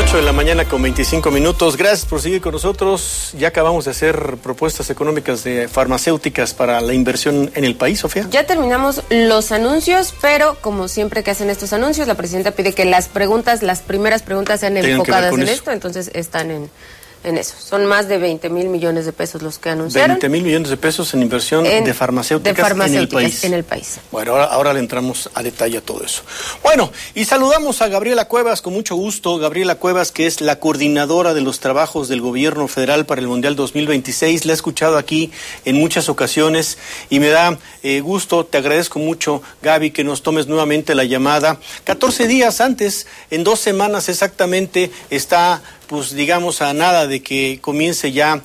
8 de la mañana con 25 minutos. Gracias por seguir con nosotros. Ya acabamos de hacer propuestas económicas de farmacéuticas para la inversión en el país, Sofía. Ya terminamos los anuncios, pero como siempre que hacen estos anuncios, la presidenta pide que las primeras preguntas sean enfocadas en esto, entonces están en eso. Son más de 20 mil millones de pesos los que anunciaron. 20 mil millones de pesos en inversión de farmacéuticas en el país. Bueno, ahora le entramos a detalle a todo eso. Bueno, y saludamos a Gabriela Cuevas con mucho gusto. Gabriela Cuevas, que es la coordinadora de los trabajos del gobierno federal para el Mundial 2026. La he escuchado aquí en muchas ocasiones y me da gusto, te agradezco mucho, Gaby, que nos tomes nuevamente la llamada. 14 días antes, en 2 semanas exactamente, está pues digamos a nada de que comience ya,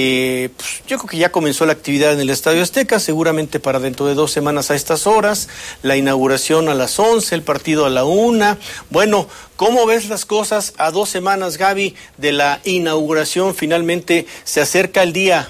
yo creo que ya comenzó la actividad en el Estadio Azteca, seguramente para dentro de 2 semanas a estas horas, la inauguración a las 11, el partido a la 1. Bueno, ¿cómo ves las cosas a 2 semanas, Gaby, de la inauguración? Finalmente se acerca el día.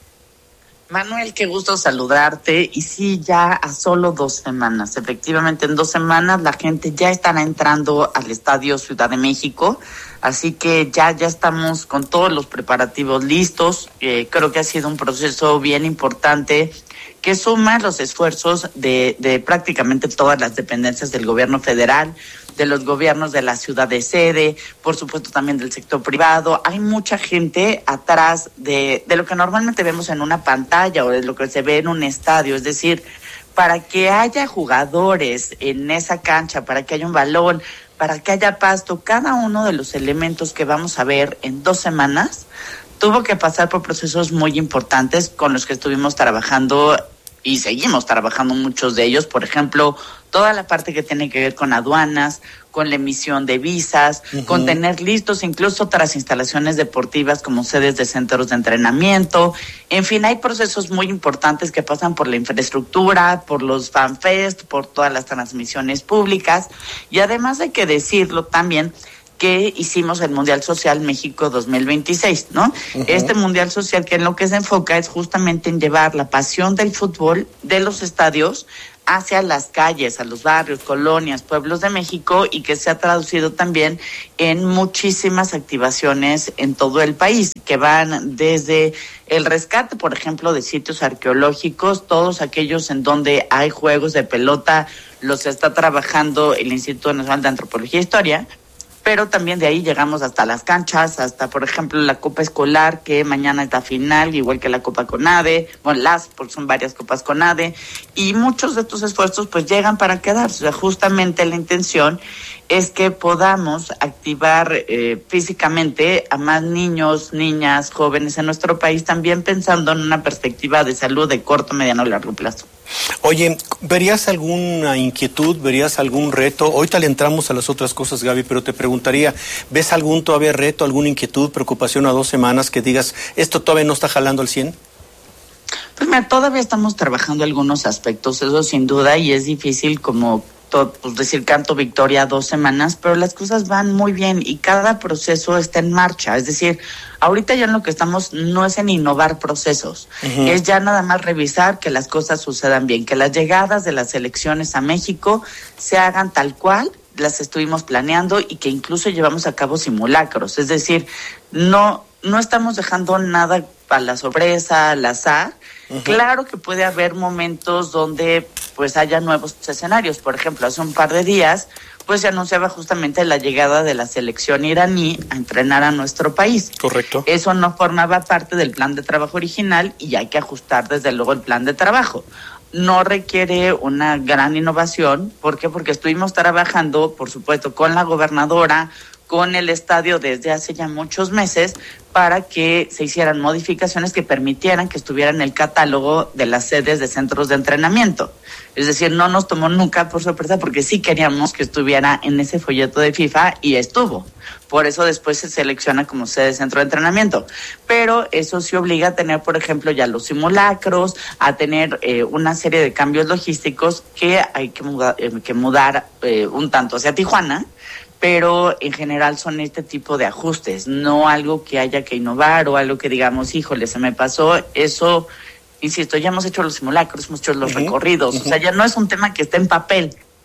Manuel, qué gusto saludarte. Y sí, ya a solo 2 semanas. Efectivamente, en 2 semanas la gente ya estará entrando al Estadio Ciudad de México. Así que ya estamos con todos los preparativos listos. Creo que ha sido un proceso bien importante que suma los esfuerzos de prácticamente todas las dependencias del gobierno federal, de los gobiernos de la ciudad de sede, por supuesto también del sector privado. Hay mucha gente atrás de lo que normalmente vemos en una pantalla o de lo que se ve en un estadio, es decir, para que haya jugadores en esa cancha, para que haya un balón, para que haya pasto, cada uno de los elementos que vamos a ver en 2 semanas tuvo que pasar por procesos muy importantes con los que estuvimos trabajando y seguimos trabajando muchos de ellos. Por ejemplo, toda la parte que tiene que ver con aduanas, con la emisión de visas, con tener listos incluso otras instalaciones deportivas como sedes de centros de entrenamiento. En fin, hay procesos muy importantes que pasan por la infraestructura, por los FanFest, por todas las transmisiones públicas. Y además hay que decirlo también que hicimos el Mundial Social México 2026, ¿no? Este Mundial Social que en lo que se enfoca es justamente en llevar la pasión del fútbol de los estadios hacia las calles, a los barrios, colonias, pueblos de México, y que se ha traducido también en muchísimas activaciones en todo el país, que van desde el rescate, por ejemplo, de sitios arqueológicos, todos aquellos en donde hay juegos de pelota, los está trabajando el Instituto Nacional de Antropología e Historia, pero también de ahí llegamos hasta las canchas, hasta, por ejemplo, la Copa Escolar, que mañana está final, igual que la Copa CONADE, bueno, porque son varias Copas CONADE, y muchos de estos esfuerzos pues llegan para quedarse. O sea, justamente la intención es que podamos activar físicamente a más niños, niñas, jóvenes en nuestro país, también pensando en una perspectiva de salud de corto, mediano y largo plazo. Oye, ¿verías alguna inquietud, verías algún reto? Ahorita le entramos a las otras cosas, Gaby, pero te preguntaría, ¿ves algún todavía reto, alguna inquietud, preocupación a 2 semanas que digas, esto todavía no está jalando al 100%? Pues mira, todavía estamos trabajando algunos aspectos, eso sin duda, y es difícil como pues decir canto victoria a 2 semanas, pero las cosas van muy bien y cada proceso está en marcha. Es decir, ahorita ya en lo que estamos no es en innovar procesos, es ya nada más revisar que las cosas sucedan bien, que las llegadas de las elecciones a México se hagan tal cual las estuvimos planeando y que incluso llevamos a cabo simulacros. Es decir, no estamos dejando nada a la sorpresa, al azar. Claro que puede haber momentos donde pues haya nuevos escenarios. Por ejemplo, hace un par de días pues se anunciaba justamente la llegada de la selección iraní a entrenar a nuestro país. Correcto. Eso no formaba parte del plan de trabajo original y hay que ajustar desde luego el plan de trabajo. No requiere una gran innovación. ¿Por qué? Porque estuvimos trabajando, por supuesto, con la gobernadora, con el estadio desde hace ya muchos meses para que se hicieran modificaciones que permitieran que estuviera en el catálogo de las sedes de centros de entrenamiento. Es decir, no nos tomó nunca por sorpresa porque sí queríamos que estuviera en ese folleto de FIFA y estuvo. Por eso después se selecciona como sede de centro de entrenamiento. Pero eso sí obliga a tener, por ejemplo, ya los simulacros, a tener una serie de cambios logísticos que hay que mudar un tanto hacia Tijuana, pero en general son este tipo de ajustes, no algo que haya que innovar o algo que digamos, híjole, se me pasó. Eso, insisto, ya hemos hecho los simulacros, hemos hecho los recorridos, o sea, ya no es un tema que esté en papel,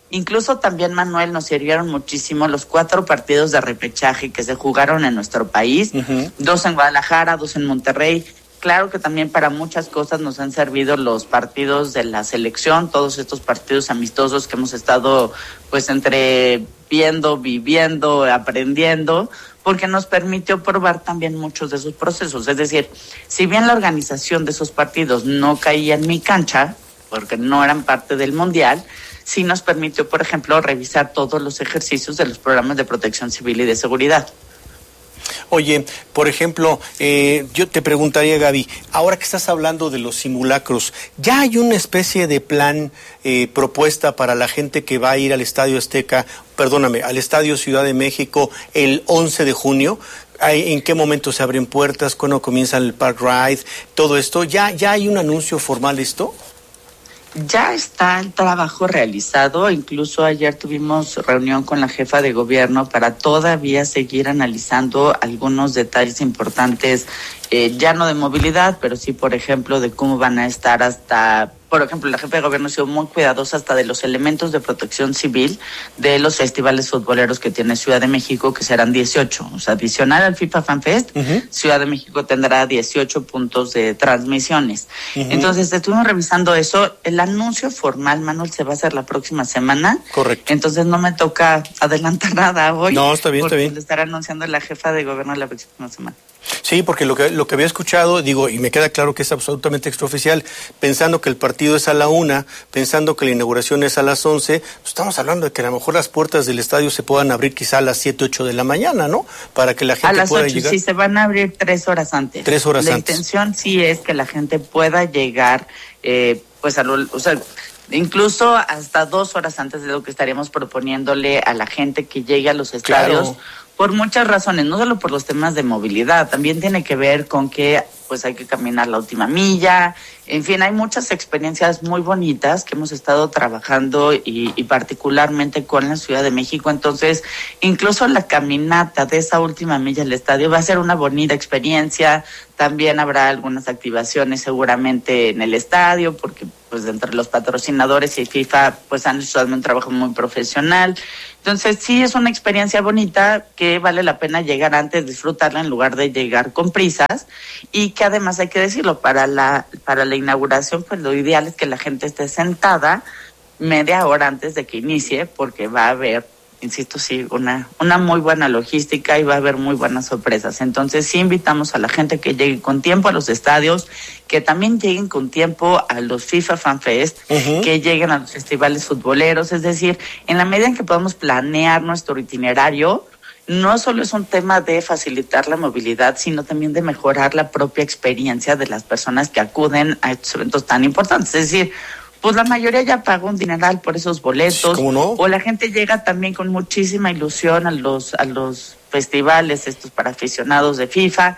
Incluso también, Manuel, nos sirvieron muchísimo los 4 partidos de repechaje que se jugaron en nuestro país, 2 en Guadalajara, 2 en Monterrey. Claro que también para muchas cosas nos han servido los partidos de la selección, todos estos partidos amistosos que hemos estado pues entre viendo, viviendo, aprendiendo, porque nos permitió probar también muchos de esos procesos. Es decir, si bien la organización de esos partidos no caía en mi cancha, porque no eran parte del Mundial, sí nos permitió, por ejemplo, revisar todos los ejercicios de los programas de protección civil y de seguridad. Oye, por ejemplo, yo te preguntaría, Gaby, ahora que estás hablando de los simulacros, ¿ya hay una especie de plan propuesta para la gente que va a ir al Estadio Azteca, al Estadio Ciudad de México el 11 de junio? ¿En qué momento se abren puertas? ¿Cuándo comienza el Park Ride? Todo esto, ¿ya hay un anuncio formal de esto? Ya está el trabajo realizado, incluso ayer tuvimos reunión con la jefa de gobierno para todavía seguir analizando algunos detalles importantes, ya no de movilidad, pero sí, por ejemplo, de cómo van a estar hasta... Por ejemplo, la jefa de gobierno ha sido muy cuidadosa hasta de los elementos de protección civil de los festivales futboleros que tiene Ciudad de México, que serán 18. O sea, adicional al FIFA Fan Fest, Ciudad de México tendrá 18 puntos de transmisiones. Entonces, estuvimos revisando eso. El anuncio formal, Manuel, se va a hacer la próxima semana. Correcto. Entonces, no me toca adelantar nada hoy. No, está bien, está bien. Porque estará anunciando la jefa de gobierno la próxima semana. Sí, porque lo que había escuchado, digo, y me queda claro que es absolutamente extraoficial, pensando que el partido es a la 1, pensando que la inauguración es a las 11, pues estamos hablando de que a lo mejor las puertas del estadio se puedan abrir quizá a las 7, 8 de la mañana, ¿no? Para que la gente pueda llegar. A las 8, sí, se van a abrir 3 horas antes. 3 horas antes. La intención sí es que la gente pueda llegar, incluso hasta 2 horas antes de lo que estaríamos proponiéndole a la gente que llegue a los estadios. Claro. Por muchas razones, no solo por los temas de movilidad, también tiene que ver con que pues hay que caminar la última milla. En fin, hay muchas experiencias muy bonitas que hemos estado trabajando y particularmente con la Ciudad de México. Entonces, incluso la caminata de esa última milla al estadio va a ser una bonita experiencia. También habrá algunas activaciones seguramente en el estadio, porque pues entre los patrocinadores y FIFA pues han hecho un trabajo muy profesional. Entonces, sí es una experiencia bonita que vale la pena llegar antes, disfrutarla en lugar de llegar con prisas, y que además hay que decirlo, para la inauguración pues lo ideal es que la gente esté sentada media hora antes de que inicie, porque va a haber, insisto, sí, una muy buena logística y va a haber muy buenas sorpresas. Entonces sí invitamos a la gente que llegue con tiempo a los estadios, que también lleguen con tiempo a los FIFA Fan Fest, que lleguen a los festivales futboleros. Es decir, en la medida en que podamos planear nuestro itinerario, no solo es un tema de facilitar la movilidad, sino también de mejorar la propia experiencia de las personas que acuden a estos eventos tan importantes. Es decir, pues la mayoría ya pagó un dineral por esos boletos. ¿Cómo no? O la gente llega también con muchísima ilusión a los festivales estos para aficionados de FIFA.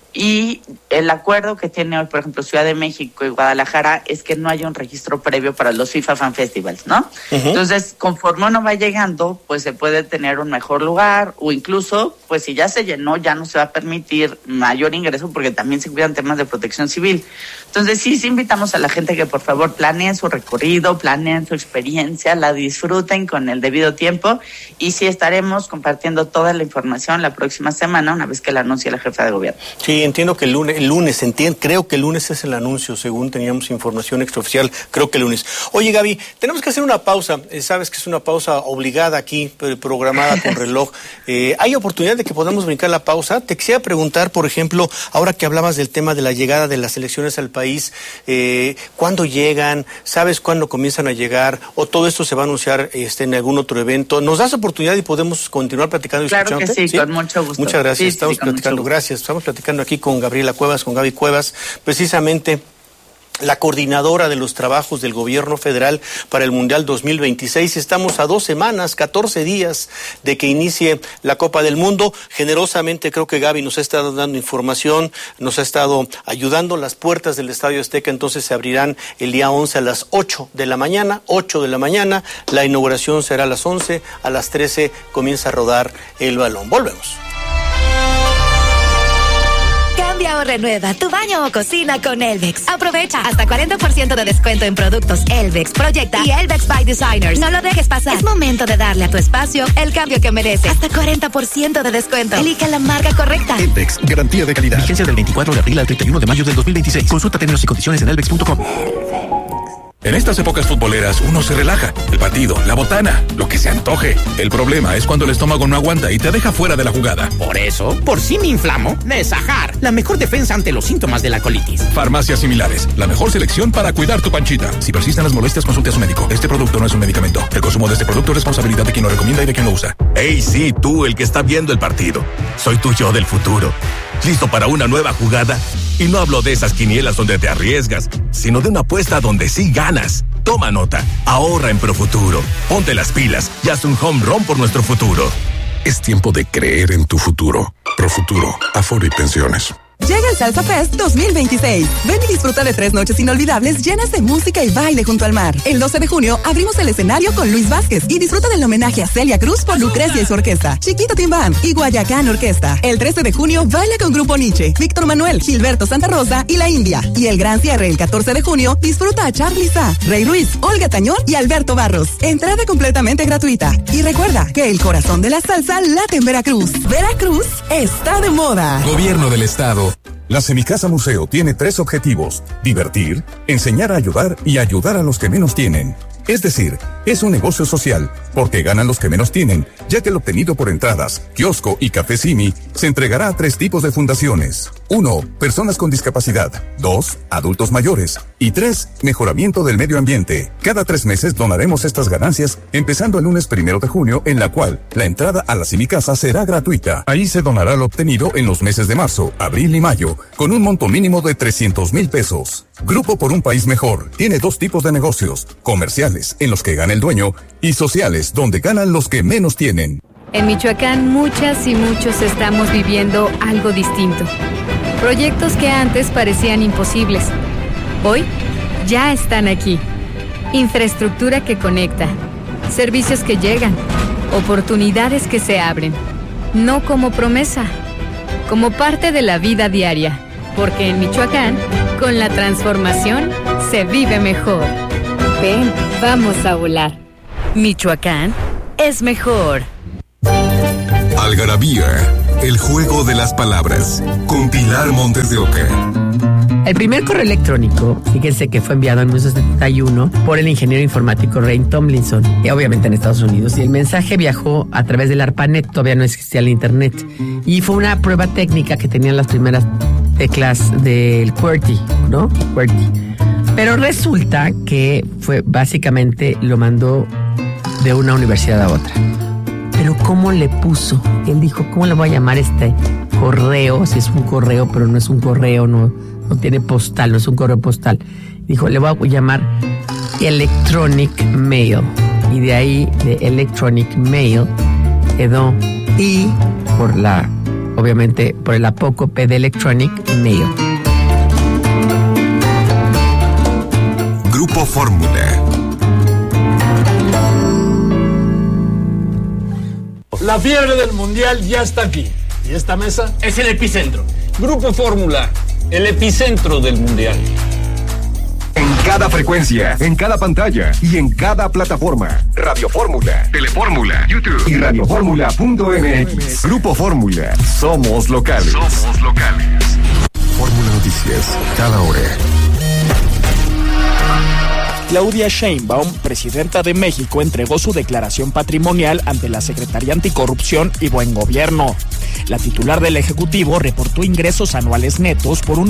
Y el acuerdo que tiene hoy, por ejemplo, Ciudad de México y Guadalajara es que no haya un registro previo para los FIFA Fan Festivals, ¿no? Entonces, conforme uno va llegando, pues se puede tener un mejor lugar, o incluso, pues si ya se llenó, ya no se va a permitir mayor ingreso, porque también se cuidan temas de protección civil. Entonces, sí invitamos a la gente que por favor planeen su recorrido, planeen su experiencia, la disfruten con el debido tiempo, y sí estaremos compartiendo toda la información la próxima semana, una vez que la anuncie la jefa de gobierno. Sí, entiendo que creo que el lunes es el anuncio, según teníamos información extraoficial, creo que el lunes. Oye, Gaby, tenemos que hacer una pausa, sabes que es una pausa obligada aquí, programada con reloj. ¿Hay oportunidad de que podamos brincar la pausa? Te quisiera preguntar, por ejemplo, ahora que hablabas del tema de la llegada de las elecciones al país, ¿cuándo llegan? ¿Sabes cuándo comienzan a llegar? ¿O todo esto se va a anunciar en algún otro evento? ¿Nos das oportunidad y podemos continuar platicando y escuchándote? Claro que sí, con mucho gusto. Muchas gracias, estamos platicando, gracias. Estamos platicando aquí con Gabriela Cuevas, con Gaby Cuevas, precisamente la coordinadora de los trabajos del gobierno federal para el Mundial 2026. Estamos a 2 semanas, 14 días de que inicie la Copa del Mundo. Generosamente creo que Gaby nos ha estado dando información, nos ha estado ayudando. Las puertas del Estadio Azteca entonces se abrirán el día 11 a las 8 de la mañana, 8 de la mañana. La inauguración será a las 11, a las 13 comienza a rodar el balón. Volvemos. Cambia o renueva tu baño o cocina con Elvex. Aprovecha hasta 40% de descuento en productos Elvex, Proyecta y Elvex by Designers. No lo dejes pasar. Es momento de darle a tu espacio el cambio que merece. Hasta 40% de descuento. Elige la marca correcta. Elvex, garantía de calidad. Vigencia del 24 de abril al 31 de mayo del 2026. Consulta términos y condiciones en elvex.com. En estas épocas futboleras uno se relaja. El partido, la botana, lo que se antoje. El problema es cuando el estómago no aguanta y te deja fuera de la jugada. Por eso, por si me inflamo, Nesajar, la mejor defensa ante los síntomas de la colitis. Farmacias Similares, la mejor selección para cuidar tu panchita. Si persisten las molestias, consulte a su médico. Este producto no es un medicamento. El consumo de este producto es responsabilidad de quien lo recomienda y de quien lo usa. Hey, sí, tú, el que está viendo el partido. Soy tu yo del futuro. ¿Listo para una nueva jugada? Y no hablo de esas quinielas donde te arriesgas, sino de una apuesta donde sí ganas. Toma nota, ahorra en Profuturo. Ponte las pilas y haz un home run por nuestro futuro. Es tiempo de creer en tu futuro. Profuturo, Afore y Pensiones. Llega el Salsa Fest 2026. Ven y disfruta de 3 noches inolvidables llenas de música y baile junto al mar. El 12 de junio abrimos el escenario con Luis Vázquez y disfruta del homenaje a Celia Cruz por Lucrecia y su orquesta, Chiquito Team Band y Guayacán Orquesta. El 13 de junio baila con Grupo Nietzsche, Víctor Manuel, Gilberto Santa Rosa y La India. Y el gran cierre el 14 de junio disfruta a Charly Sa, Rey Ruiz, Olga Tañón y Alberto Barros. Entrada completamente gratuita. Y recuerda que el corazón de la salsa late en Veracruz. Veracruz está de moda. Gobierno del Estado. La Semicasa Museo tiene 3 objetivos: divertir, enseñar a ayudar y ayudar a los que menos tienen. Es decir, es un negocio social, porque ganan los que menos tienen, ya que el obtenido por entradas, kiosco y café Simi se entregará a 3 tipos de fundaciones. 1. Personas con discapacidad. 2. Adultos mayores. Y 3. Mejoramiento del medio ambiente. Cada 3 meses donaremos estas ganancias, empezando el lunes 1 de junio, en la cual la entrada a la Semicasa será gratuita. Ahí se donará lo obtenido en los meses de marzo, abril y mayo, con un monto mínimo de 300,000 pesos. Grupo por un País Mejor tiene 2 tipos de negocios: comerciales, en los que gana el dueño, y sociales, donde ganan los que menos tienen. En Michoacán, muchas y muchos estamos viviendo algo distinto. Proyectos que antes parecían imposibles, hoy ya están aquí. Infraestructura que conecta, servicios que llegan, oportunidades que se abren. No como promesa, como parte de la vida diaria. Porque en Michoacán, con la transformación, se vive mejor. Ven, vamos a volar. Michoacán es mejor. Algarabía, el juego de las palabras, con Pilar Montes de Oca. El primer correo electrónico, fíjense que fue enviado en 1971 por el ingeniero informático Ray Tomlinson, y obviamente en Estados Unidos, y el mensaje viajó a través del ARPANET, todavía no existía el internet, y fue una prueba técnica que tenían las primeras teclas del QWERTY, ¿no? QWERTY. Pero resulta que fue básicamente lo mandó de una universidad a otra. Pero ¿cómo le puso? Él dijo, ¿cómo le voy a llamar este correo? Si es un correo, pero no es un correo, no tiene postal, no es un correo postal. Dijo, le voy a llamar Electronic Mail. Y de ahí, de Electronic Mail, quedó I obviamente, por el apócope de Electronic Mail. Grupo Fórmula. La fiebre del mundial ya está aquí. Y esta mesa es el epicentro. Grupo Fórmula, el epicentro del mundial. En cada frecuencia, en cada pantalla y en cada plataforma. Radio Fórmula, Telefórmula, YouTube y radioformula.mx. Grupo Fórmula. Somos locales. Somos locales. Fórmula Noticias, cada hora. Claudia Sheinbaum, presidenta de México, entregó su declaración patrimonial ante la Secretaría Anticorrupción y Buen Gobierno. La titular del Ejecutivo reportó ingresos anuales netos por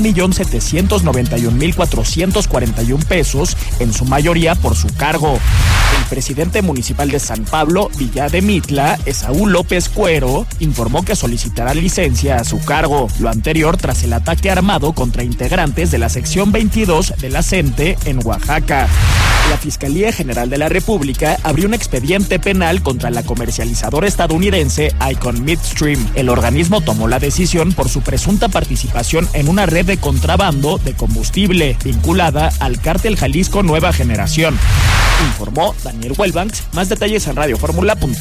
1,791,441 pesos, en su mayoría por su cargo. El presidente municipal de San Pablo, Villa de Mitla, Esaú López Cuero, informó que solicitará licencia a su cargo. Lo anterior tras el ataque armado contra integrantes de la sección 22 de la CENTE en Oaxaca. La Fiscalía General de la República abrió un expediente penal contra la comercializadora estadounidense Icon Midstream. El organismo tomó la decisión por su presunta participación en una red de contrabando de combustible vinculada al cártel Jalisco Nueva Generación. Informó Daniel Wellbanks. Más detalles en radioformula.mx.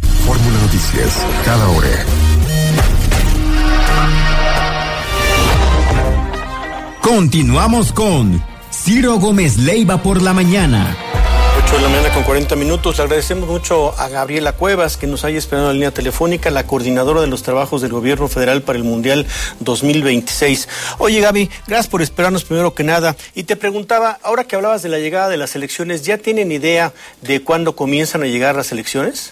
Fórmula Noticias, cada hora. Continuamos con Ciro Gómez Leiva por la mañana. 8 de la mañana con 40 minutos. Le agradecemos mucho a Gabriela Cuevas que nos haya esperado en la línea telefónica, la coordinadora de los trabajos del gobierno federal para el Mundial 2026. Oye, Gaby, gracias por esperarnos primero que nada. Y te preguntaba, ahora que hablabas de la llegada de las elecciones, ¿ya tienen idea de cuándo comienzan a llegar las elecciones?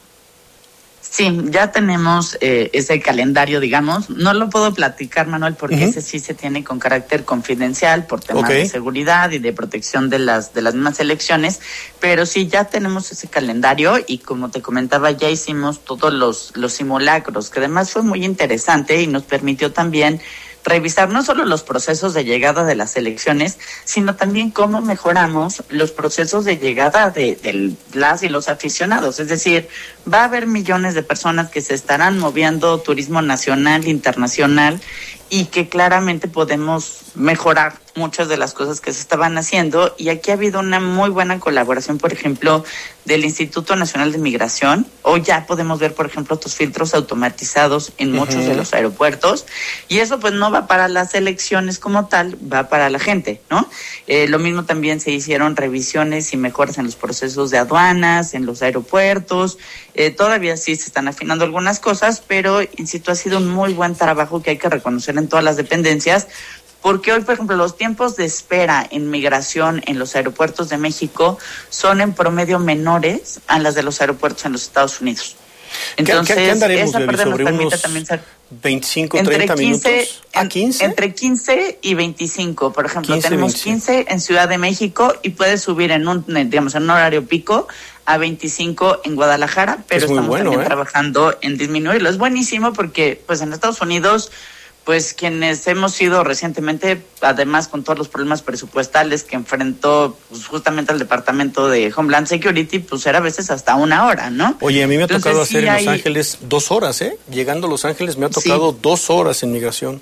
Sí, ya tenemos ese calendario, digamos. No lo puedo platicar, Manuel, porque ese sí se tiene con carácter confidencial por temas de seguridad y de protección de las mismas elecciones. Pero sí, ya tenemos ese calendario y como te comentaba, ya hicimos todos los simulacros, que además fue muy interesante y nos permitió también revisar no solo los procesos de llegada de las elecciones, sino también cómo mejoramos los procesos de llegada de las y los aficionados. Es decir, va a haber millones de personas que se estarán moviendo, turismo nacional, internacional, y que claramente podemos mejorar muchas de las cosas que se estaban haciendo. Y aquí ha habido una muy buena colaboración, por ejemplo, del Instituto Nacional de Migración. Hoy ya podemos ver, por ejemplo, estos filtros automatizados en muchos de los aeropuertos. Y eso pues no va para las elecciones como tal, va para la gente, ¿no? Lo mismo también se hicieron revisiones y mejoras en los procesos de aduanas, en los aeropuertos. Todavía sí se están afinando algunas cosas, pero insisto, ha sido un muy buen trabajo que hay que reconocer en todas las dependencias, porque hoy, por ejemplo, los tiempos de espera en migración en los aeropuertos de México son en promedio menores a las de los aeropuertos en los Estados Unidos. Entonces, ¿qué andaremos, esa parte nos permite unos también ser 25, 30 minutos? ¿A 15? Entre 15 y 25, por ejemplo. 15, tenemos 25. 15 en Ciudad de México y puedes subir en un horario pico a 25 en Guadalajara, pero estamos también trabajando en disminuirlo. Es buenísimo porque pues en Estados Unidos, pues quienes hemos ido recientemente, además con todos los problemas presupuestales que enfrentó pues, justamente el Departamento de Homeland Security, pues era a veces hasta 1 hora, ¿no? Oye, a mí me ha tocado hacer en Los Ángeles 2 horas, ¿eh? Llegando a Los Ángeles me ha tocado 2 horas en migración.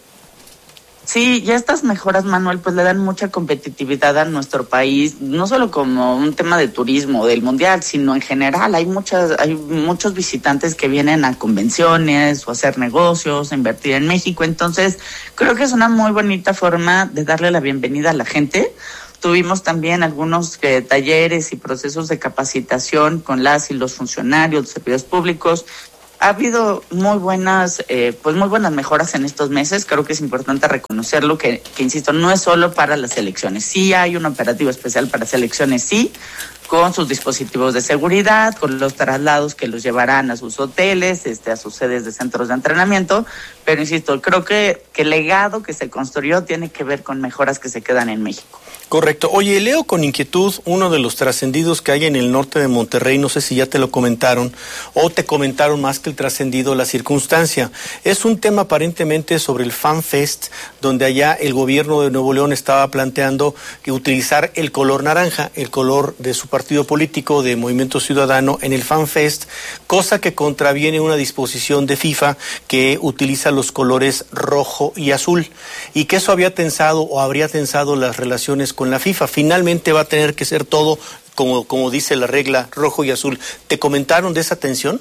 Sí, ya estas mejoras, Manuel, pues le dan mucha competitividad a nuestro país, no solo como un tema de turismo del mundial, sino en general. Hay muchos visitantes que vienen a convenciones o a hacer negocios, a invertir en México. Entonces, creo que es una muy bonita forma de darle la bienvenida a la gente. Tuvimos también algunos talleres y procesos de capacitación con las y los funcionarios, los servidores públicos. Ha habido muy buenas mejoras en estos meses. Creo que es importante reconocerlo, que insisto, no es solo para las elecciones. Sí hay un operativo especial para las elecciones, sí, con sus dispositivos de seguridad, con los traslados que los llevarán a sus hoteles, a sus sedes de centros de entrenamiento. Pero insisto, creo que el legado que se construyó tiene que ver con mejoras que se quedan en México. Correcto. Oye, leo con inquietud uno de los trascendidos que hay en el norte de Monterrey, no sé si ya te lo comentaron o te comentaron más que el trascendido, la circunstancia. Es un tema aparentemente sobre el Fan Fest, donde allá el gobierno de Nuevo León estaba planteando que utilizar el color naranja, el color de su partido político, de Movimiento Ciudadano, en el Fan Fest, cosa que contraviene una disposición de FIFA que utiliza los colores rojo y azul, y que eso había tensado o habría tensado las relaciones con la FIFA. Finalmente va a tener que ser todo como dice la regla, rojo y azul. ¿Te comentaron de esa tensión?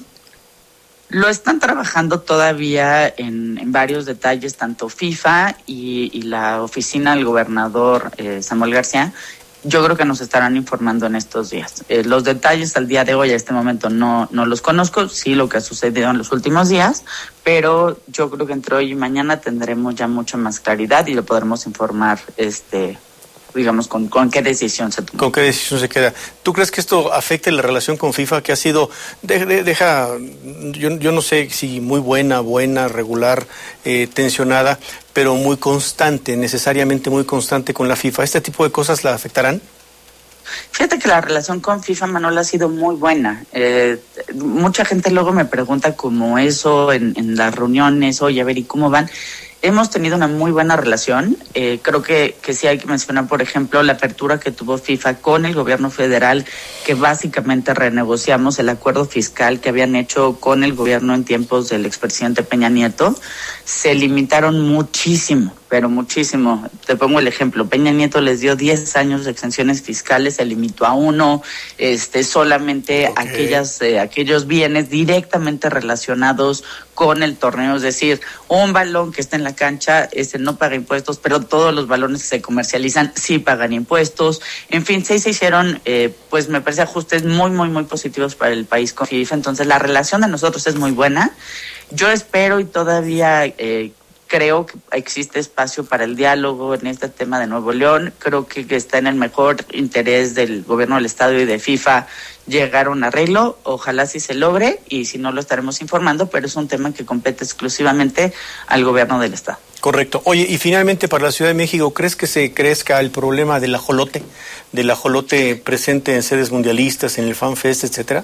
Lo están trabajando todavía en varios detalles, tanto FIFA y la oficina del gobernador Samuel García. Yo creo que nos estarán informando en estos días. Los detalles al día de hoy, a este momento, no los conozco, sí lo que ha sucedido en los últimos días, pero yo creo que entre hoy y mañana tendremos ya mucha más claridad y lo podremos informar, digamos, con qué decisión se toma. ¿Con qué decisión se queda? ¿Tú crees que esto afecte la relación con FIFA, que ha sido, yo no sé si muy buena, regular, tensionada, pero muy constante, necesariamente muy constante con la FIFA? ¿Este tipo de cosas la afectarán? Fíjate que la relación con FIFA, Manuel, ha sido muy buena. Mucha gente luego me pregunta cómo eso en las reuniones, oye, a ver, ¿y cómo van? Hemos tenido una muy buena relación. Creo que sí hay que mencionar, por ejemplo, la apertura que tuvo FIFA con el gobierno federal, que básicamente renegociamos el acuerdo fiscal que habían hecho con el gobierno en tiempos del expresidente Peña Nieto. Se limitaron muchísimo pero muchísimo. Te pongo el ejemplo, Peña Nieto les dio 10 años de exenciones fiscales, se limitó a 1, solamente aquellos bienes directamente relacionados con el torneo, es decir, un balón que está en la cancha, no paga impuestos, pero todos los balones que se comercializan sí pagan impuestos. En fin, se hicieron, pues me parece ajustes muy, muy, muy positivos para el país con FIFA. Entonces la relación de nosotros es muy buena. Yo espero y todavía creo que existe espacio para el diálogo en este tema de Nuevo León. Creo que está en el mejor interés del gobierno del estado y de FIFA llegar a un arreglo. Ojalá sí se logre, y si no lo estaremos informando, pero es un tema que compete exclusivamente al gobierno del estado. Correcto. Oye, y finalmente para la Ciudad de México, ¿crees que se crezca el problema del ajolote presente en sedes mundialistas, en el FanFest, etcétera?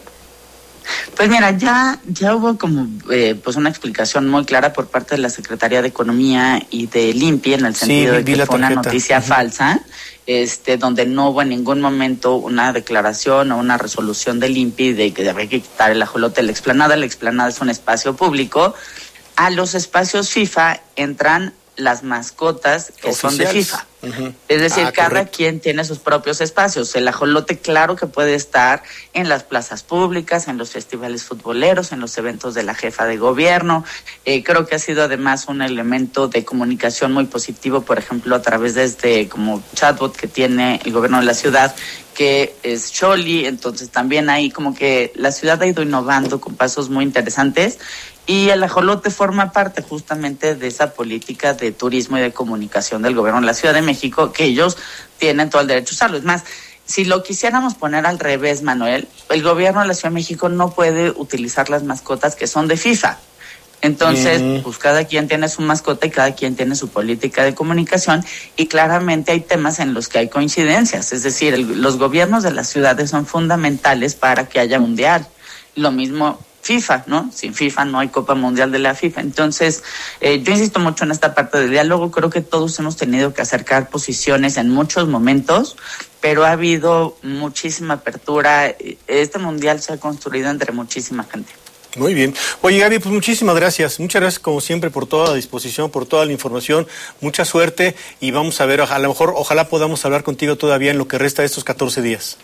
Pues mira, ya hubo como pues una explicación muy clara por parte de la Secretaría de Economía y del INPI, en el sentido de que fue una noticia falsa, donde no hubo en ningún momento una declaración o una resolución del INPI de que había que quitar el ajolote de la explanada. La explanada es un espacio público. A los espacios FIFA entran las mascotas que son de FIFA. Uh-huh. Es decir, cada quien tiene sus propios espacios. El ajolote, claro que puede estar en las plazas públicas, en los festivales futboleros, en los eventos de la jefa de gobierno. Creo que ha sido además un elemento de comunicación muy positivo, por ejemplo, a través de como chatbot que tiene el gobierno de la ciudad, que es Choli. Entonces también ahí como que la ciudad ha ido innovando con pasos muy interesantes. Y el ajolote forma parte justamente de esa política de turismo y de comunicación del gobierno de la Ciudad de México, que ellos tienen todo el derecho a usarlo. Es más, si lo quisiéramos poner al revés, Manuel, el gobierno de la Ciudad de México no puede utilizar las mascotas que son de FIFA. Entonces, pues cada quien tiene su mascota y cada quien tiene su política de comunicación, y claramente hay temas en los que hay coincidencias. Es decir, los gobiernos de las ciudades son fundamentales para que haya mundial. Lo mismo FIFA, ¿no? Sin FIFA no hay Copa Mundial de la FIFA. Entonces, yo insisto mucho en esta parte del diálogo. Creo que todos hemos tenido que acercar posiciones en muchos momentos, pero ha habido muchísima apertura. Este mundial se ha construido entre muchísima gente. Muy bien. Oye, Gaby, pues muchísimas gracias. Muchas gracias, como siempre, por toda la disposición, por toda la información. Mucha suerte, y vamos a ver, a lo mejor, ojalá podamos hablar contigo todavía en lo que resta de estos 14 días.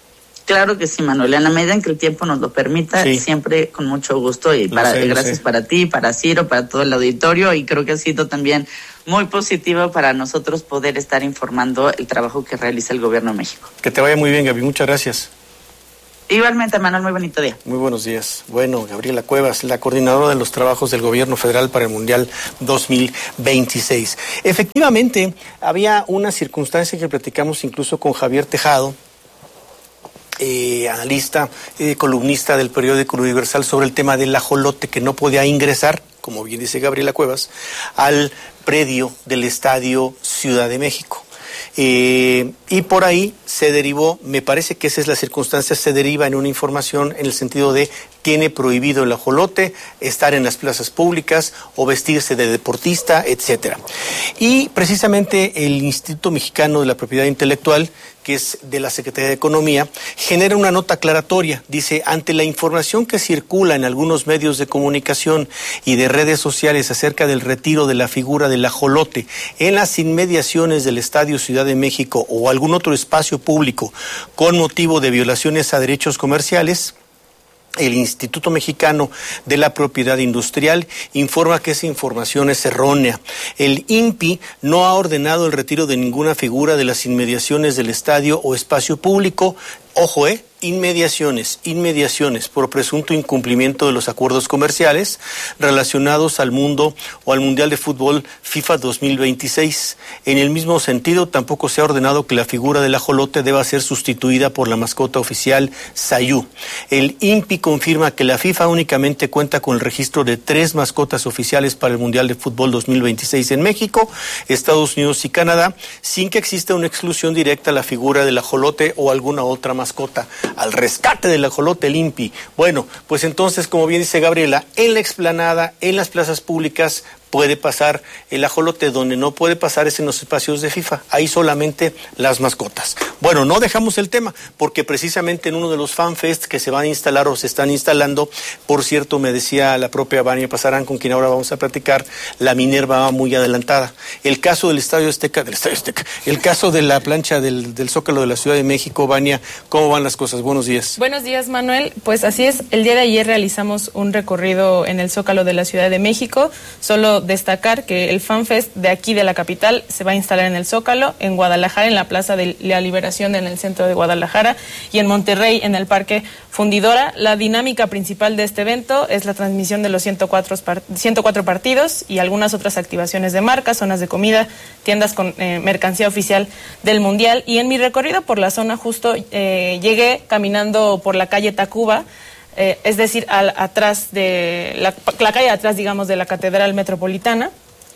Claro que sí, Manuel. En la medida en que el tiempo nos lo permita, siempre con mucho gusto. Y gracias para ti, para Ciro, para todo el auditorio. Y creo que ha sido también muy positivo para nosotros poder estar informando el trabajo que realiza el Gobierno de México. Que te vaya muy bien, Gaby. Muchas gracias. Igualmente, Manuel, muy bonito día. Muy buenos días. Bueno, Gabriela Cuevas, la coordinadora de los trabajos del Gobierno Federal para el Mundial 2026. Efectivamente, había una circunstancia que platicamos incluso con Javier Tejado, analista, columnista del periódico Universal, sobre el tema del ajolote, que no podía ingresar, como bien dice Gabriela Cuevas, al predio del Estadio Ciudad de México. Y por ahí se derivó, me parece que esa es la circunstancia, se deriva en una información en el sentido de tiene prohibido el ajolote estar en las plazas públicas o vestirse de deportista, etcétera. Y precisamente el Instituto Mexicano de la Propiedad Intelectual, que es de la Secretaría de Economía, genera una nota aclaratoria. Dice, ante la información que circula en algunos medios de comunicación y de redes sociales acerca del retiro de la figura del ajolote en las inmediaciones del Estadio Ciudad de México o algún otro espacio público con motivo de violaciones a derechos comerciales, el Instituto Mexicano de la Propiedad Industrial informa que esa información es errónea. El INPI no ha ordenado el retiro de ninguna figura de las inmediaciones del estadio o espacio público. Ojo, inmediaciones por presunto incumplimiento de los acuerdos comerciales relacionados al mundo o al Mundial de Fútbol FIFA 2026. En el mismo sentido, tampoco se ha ordenado que la figura del ajolote deba ser sustituida por la mascota oficial Sayú. El INPI confirma que la FIFA únicamente cuenta con el registro de 3 mascotas oficiales para el Mundial de Fútbol 2026 en México, Estados Unidos y Canadá, sin que exista una exclusión directa a la figura del ajolote o alguna otra mascota. Al rescate del ajolote, el INPI. Bueno, pues entonces, como bien dice Gabriela, en la explanada, en las plazas públicas, puede pasar el ajolote. Donde no puede pasar es en los espacios de FIFA, ahí solamente las mascotas. Bueno, no dejamos el tema, porque precisamente en uno de los FanFest que se van a instalar o se están instalando, por cierto, me decía la propia Vania Pasarán, con quien ahora vamos a platicar, la Minerva va muy adelantada. El caso del Estadio Azteca, el caso de la plancha del Zócalo de la Ciudad de México, Vania, ¿cómo van las cosas? Buenos días. Buenos días, Manuel. Pues así es, el día de ayer realizamos un recorrido en el Zócalo de la Ciudad de México. Solo destacar que el FanFest de aquí de la capital se va a instalar en el Zócalo, en Guadalajara, en la Plaza de la Liberación en el centro de Guadalajara, y en Monterrey, en el Parque Fundidora. La dinámica principal de este evento es la transmisión de los 104 partidos y algunas otras activaciones de marcas, zonas de comida, tiendas con mercancía oficial del Mundial. Y en mi recorrido por la zona justo llegué caminando por la calle Tacuba, es decir, atrás de la calle atrás, digamos, de la Catedral Metropolitana.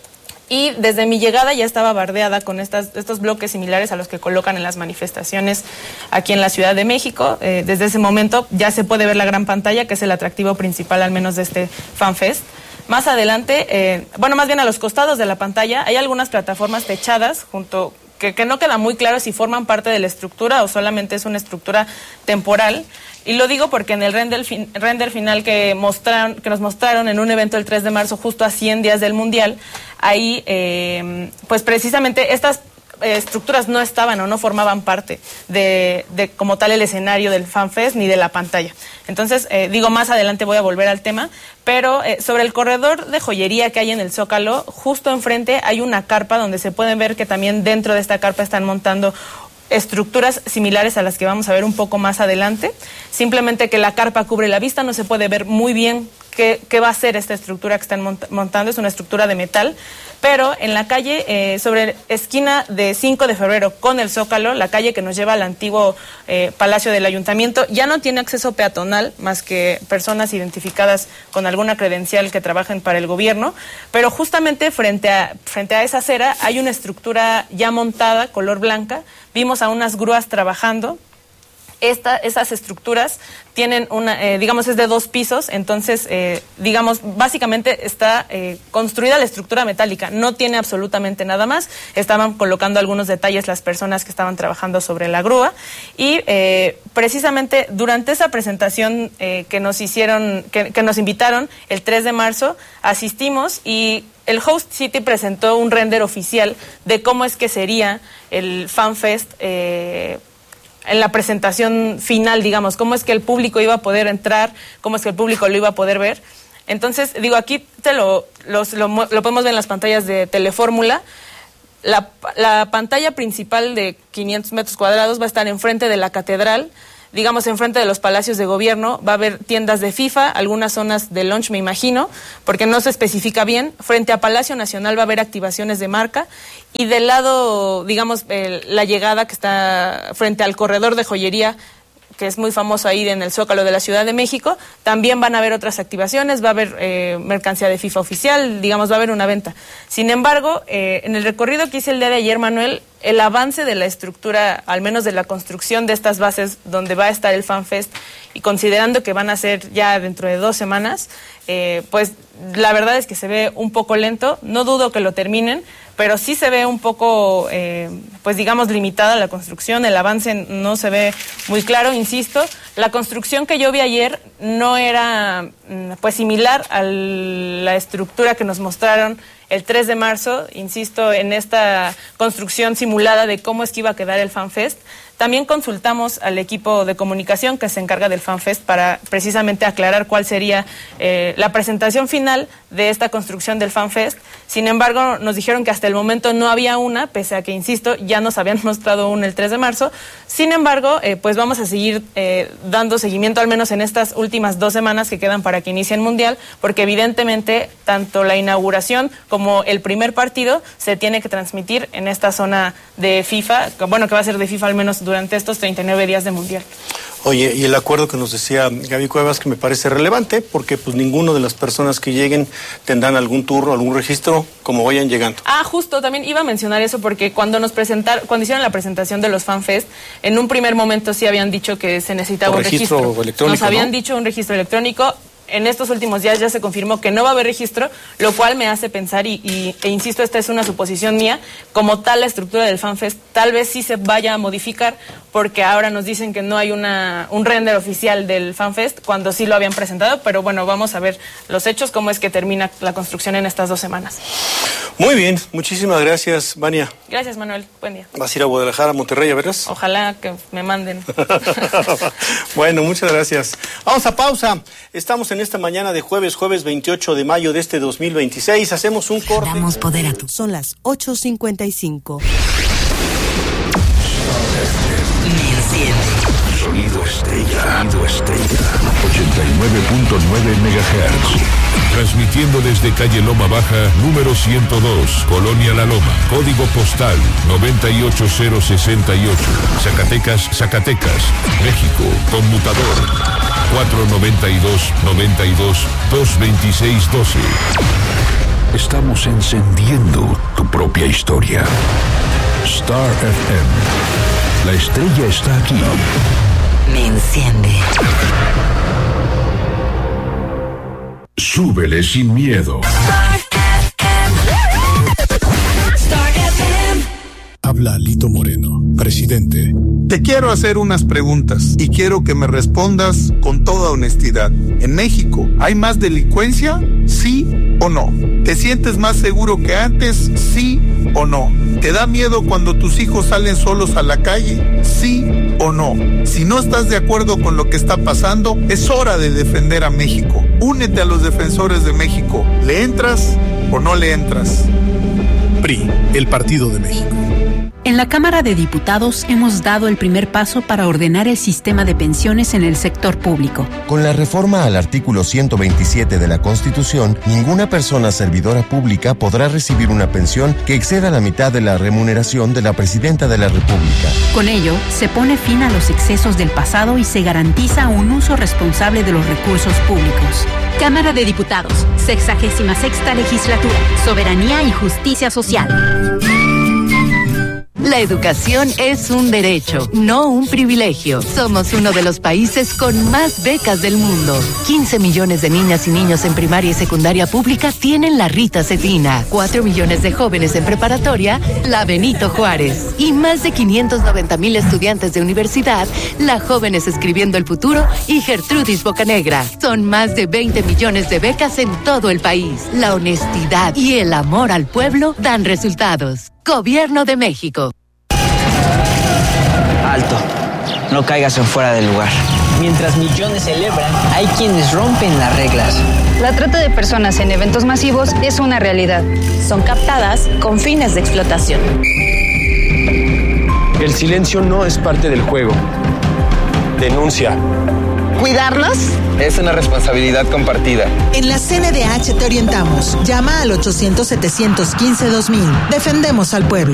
Y desde mi llegada ya estaba bardeada con estos bloques similares a los que colocan en las manifestaciones aquí en la Ciudad de México. Desde ese momento ya se puede ver la gran pantalla, que es el atractivo principal al menos de este FanFest. Más adelante, más bien a los costados de la pantalla, hay algunas plataformas techadas que no queda muy claro si forman parte de la estructura o solamente es una estructura temporal. Y lo digo porque en el render final que nos mostraron en un evento el 3 de marzo, justo a 100 días del Mundial, ahí pues precisamente estas estructuras no estaban o no formaban parte de como tal el escenario del FanFest ni de la pantalla. Entonces, más adelante voy a volver al tema, pero sobre el corredor de joyería que hay en el Zócalo, justo enfrente hay una carpa donde se pueden ver que también dentro de esta carpa están montando estructuras similares a las que vamos a ver un poco más adelante. Simplemente que la carpa cubre la vista, no se puede ver muy bien qué va a ser esta estructura que están montando. Es una estructura de metal, pero en la calle, sobre esquina de 5 de febrero con el Zócalo, la calle que nos lleva al antiguo Palacio del Ayuntamiento, ya no tiene acceso peatonal más que personas identificadas con alguna credencial que trabajen para el gobierno, pero justamente frente a esa acera hay una estructura ya montada, color blanca. Vimos a unas grúas trabajando. Esas estructuras tienen es de 2 pisos, entonces, básicamente está construida la estructura metálica, no tiene absolutamente nada más. Estaban colocando algunos detalles las personas que estaban trabajando sobre la grúa y precisamente durante esa presentación que nos invitaron el 3 de marzo, asistimos y el Host City presentó un render oficial de cómo es que sería el FanFest en la presentación final, cómo es que el público iba a poder entrar, cómo es que el público lo iba a poder ver. Entonces, aquí lo podemos ver en las pantallas de Telefórmula. La pantalla principal de 500 metros cuadrados va a estar enfrente de la catedral, enfrente de los palacios de gobierno. Va a haber tiendas de FIFA, algunas zonas de lunch, me imagino, porque no se especifica bien. Frente a Palacio Nacional va a haber activaciones de marca. Y del lado, la llegada que está frente al corredor de joyería, que es muy famoso ahí en el Zócalo de la Ciudad de México, también van a haber otras activaciones, va a haber mercancía de FIFA oficial, va a haber una venta. Sin embargo, en el recorrido que hice el día de ayer, Manuel, el avance de la estructura, al menos de la construcción de estas bases donde va a estar el FanFest, y considerando que van a ser ya dentro de 2 semanas, pues la verdad es que se ve un poco lento. No dudo que lo terminen, pero sí se ve un poco, limitada la construcción. El avance no se ve muy claro, insisto. La construcción que yo vi ayer no era similar a la estructura que nos mostraron el 3 de marzo, insisto, en esta construcción simulada de cómo es que iba a quedar el FanFest. También consultamos al equipo de comunicación que se encarga del FanFest para precisamente aclarar cuál sería la presentación final de esta construcción del FanFest. Sin embargo, nos dijeron que hasta el momento no había una, pese a que, insisto, ya nos habían mostrado una el 3 de marzo. Sin embargo, pues vamos a seguir dando seguimiento, al menos en estas últimas 2 semanas que quedan para que inicie el Mundial, porque evidentemente tanto la inauguración como el primer partido se tiene que transmitir en esta zona de FIFA, que va a ser de FIFA al menos durante estos 39 días de Mundial. Oye, y el acuerdo que nos decía Gaby Cuevas, que me parece relevante, porque pues ninguno de las personas que lleguen tendrán algún turno, algún registro, como vayan llegando. Justo, también iba a mencionar eso, porque cuando hicieron la presentación de los FanFest, en un primer momento sí habían dicho que se necesitaba un registro electrónico. Nos habían dicho un registro electrónico. en estos últimos días ya se confirmó que no va a haber registro, lo cual me hace pensar, e insisto, esta es una suposición mía, como tal la estructura del FanFest tal vez sí se vaya a modificar, porque ahora nos dicen que no hay un render oficial del FanFest, cuando sí lo habían presentado, pero bueno, vamos a ver los hechos, cómo es que termina la construcción en estas 2 semanas. Muy bien, muchísimas gracias, Vania. Gracias, Manuel, buen día. ¿Vas a ir a Guadalajara, Monterrey, a verás? Ojalá que me manden. Bueno, muchas gracias. Vamos a pausa. Estamos en esta mañana de jueves 28 de mayo de este 2026. Hacemos un corte. Damos poder a tu. Son las 8:55. Sonido Estrella. 89.9 MHz. Transmitiendo desde calle Loma Baja, número 102, Colonia La Loma, código postal 98068, Zacatecas, México, conmutador 492-92-226-12. Estamos encendiendo tu propia historia. Star FM. La estrella está aquí. Me enciende. Súbele sin miedo. Habla Lito Moreno, presidente. Te quiero hacer unas preguntas y quiero que me respondas con toda honestidad. ¿En México hay más delincuencia? ¿Sí o no? ¿Te sientes más seguro que antes? ¿Sí o no? ¿Te da miedo cuando tus hijos salen solos a la calle? ¿Sí o no? Si no estás de acuerdo con lo que está pasando, es hora de defender a México. Únete a los defensores de México. ¿Le entras o no le entras? PRI, el Partido de México. En la Cámara de Diputados hemos dado el primer paso para ordenar el sistema de pensiones en el sector público. Con la reforma al artículo 127 de la Constitución, ninguna persona servidora pública podrá recibir una pensión que exceda la mitad de la remuneración de la Presidenta de la República. Con ello, se pone fin a los excesos del pasado y se garantiza un uso responsable de los recursos públicos. Cámara de Diputados, 66ª Legislatura, Soberanía y Justicia Social. La educación es un derecho, no un privilegio. Somos uno de los países con más becas del mundo. 15 millones de niñas y niños en primaria y secundaria pública tienen la Rita Cetina. 4 millones de jóvenes en preparatoria, la Benito Juárez. Y más de 590,000 estudiantes de universidad, la Jóvenes Escribiendo el Futuro y Gertrudis Bocanegra. Son más de 20 millones de becas en todo el país. La honestidad y el amor al pueblo dan resultados. Gobierno de México. Alto, no caigas en fuera del lugar. Mientras millones celebran, hay quienes rompen las reglas. La trata de personas en eventos masivos es una realidad. Son captadas con fines de explotación. El silencio no es parte del juego. Denuncia. ¿Cuidarnos? Es una responsabilidad compartida. En la CNDH te orientamos. Llama al 800-715-2000. Defendemos al pueblo.